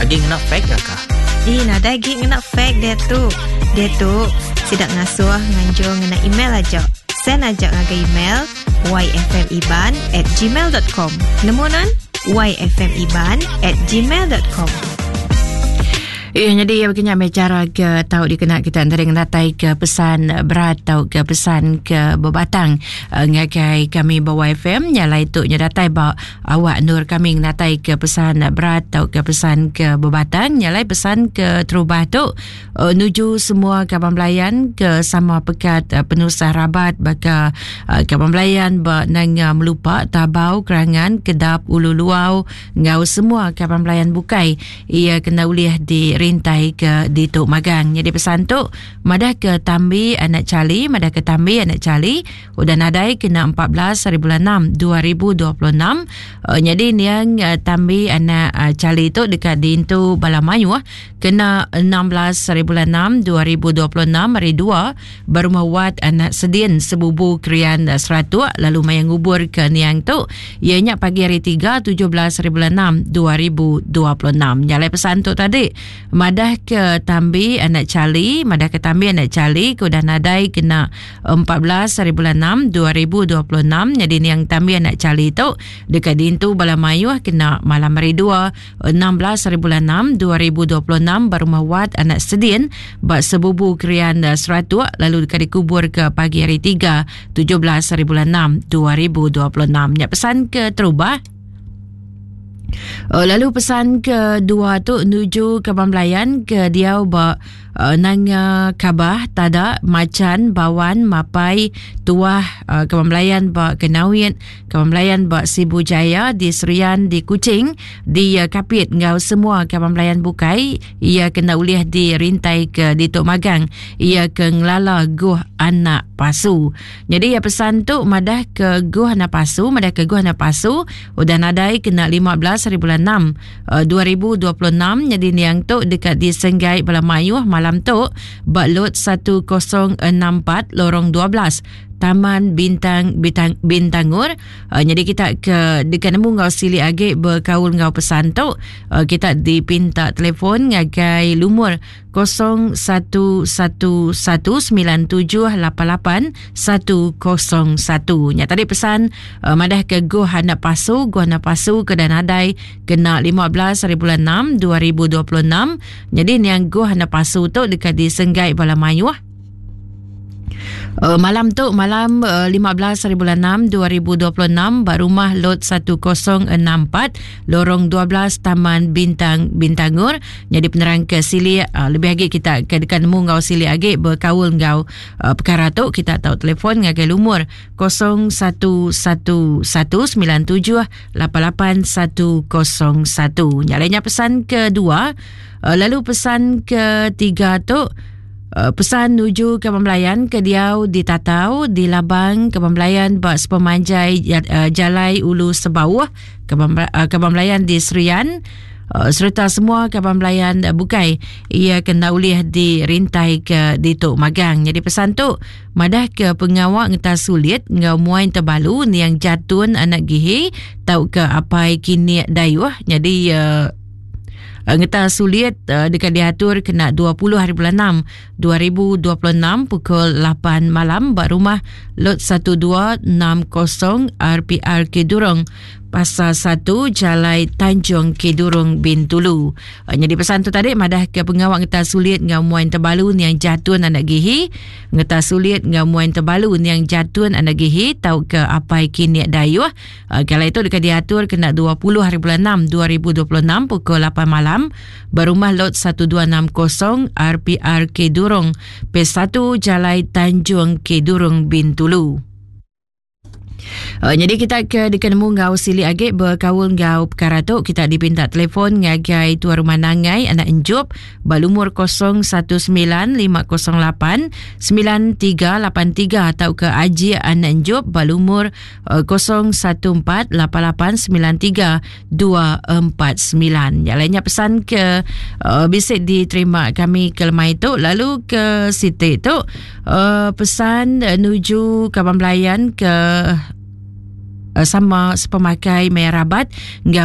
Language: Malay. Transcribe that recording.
daging nak fake kah? Nah daging nak fake dia tu sidak ngasuh nganjur ngena email aja. Send aja ngaga email yfmiban@gmail.com. Nemunan yfmiban@gmail.com. Jadi begini cara ke tahu dikena kita antara ngatai ke pesan berat atau ke pesan ke bebatang ngagai kami bawa FM nyala itu nyadatai bawa awak nur kami ngatai ke pesan berat atau ke pesan ke bebatang nyala pesan ke terubah tu nuju semua kawan belayan ke sama pekat penusah rabat baka kawan belayan ba nang melupa tabau kerangan kedap ulu luau ngau semua kawan belayan bukai ia kena ulih di rintai ke di Tok Magang. Jadi pesan tu madah ke Tambi anak Cali, udah nadai kena 14/6 2026. Jadi ni yang Tambi anak Cali tu dekat di Intu Balamayu kena 16/6 2026 hari 2 berumah wat anak Sedin sebubu krian 100 lalu mayang ubur ke niang tu ianya pagi hari 3 17/6 2026. Nyalai pesan tu tadi madah ke Tambi anak Cali ku dah nadai kena 14/6 2026. Jadi ni yang Tambi anak Cali tu dekat Dintu Balamayu kena malam hari 2 16/6 2026 berumah wat anak Sedin bak sebubu krian 100 lalu dekat dikubur ke pagi hari 3 17/6 2026. Nyak pesan ke terubah. Lalu pesan kedua tu nuju ke Bamblayan ke Diau ba nang kabah tada macan bawan mapai tuah ke Bamblayan ba Kenawit ke Bamblayan ba Sibu Jaya di Serian di Kuching di Kapit ngau semua ke Bamblayan bukai ia kena ulih di rintai ke di Tok Magang ia ke ngelala guh anak pasu. Jadi ya pesan tu madah ke guh anak pasu udah nadai kena 15/6 2026. Jadi ni yang tu dekat di Senggai Balamayu malam tu baklot 1064 lorong 12 Taman Bintangur. Jadi kita ke dekat nemu ngau sili age berkaul ngau pesan tu kita dipinta telefon ngagai lumur 01119788 nya tadi pesan madah ke guh anak pasu ke danadai kena 15/6 2026. Jadi ni yang guh anak pasu tu dekat di Senggai Balamayu malam 15/6 2026 barumah lot 1064 lorong 12 Taman Bintangur. Jadi penerang ke sili lebih lagi kita ke dekat nemu ngau sili age berkaul ngau perkara tu kita tahu telefon ngagai lumur 011197881001. Nyalanya pesan kedua. Lalu pesan ketiga tu pesan nuju ke Pembelayan ke Diau di Tatau di Labang ke Pembelayan bak sepemanjai Jalai Ulu Sebawah ke Pembelayan di Serian serta semua ke Pembelayan bukai ia kena ulih di rintai ke di Tok Magang. Jadi pesan tu madah ke pengawak ngeta sulit ngau muain terbalu ni yang jatun anak gihi tau ke apai kini dayuh. Jadi ngeta sulit dekat diatur kena 20/6 2026 pukul 8 malam bak rumah lot 1260 RPR Kedurong Pasar 1 Jalai Tanjung Kedurong Bintulu. Jadi pesan tu tadi madah ke pengawak ngeta sulit ngau muain terbalu ni yang jatun anak gihi ngeta sulit ngau muain terbalu ni yang jatun anak gihi tau ke apai kini dayuh. Kalau itu dekat diatur kena 20/6 2026 pukul 8 malam berumah lot 1260 RPR Kedurong P1 Jalai Tanjung Kedurong Bintulu. Jadi kita ke dekat nemu ngau sili age berkaul ngau perkara tu kita dipinta telefon ngagai tuan rumah nangai anak enjup balumur 0195089383 atau ke Aji anak enjup balumur 0148933249. Yang lainnya pesan ke bisik diterima kami ke lemai tu. Lalu ke Siti tu pesan nuju Kaban Belayan ke sama sepemakai Merabat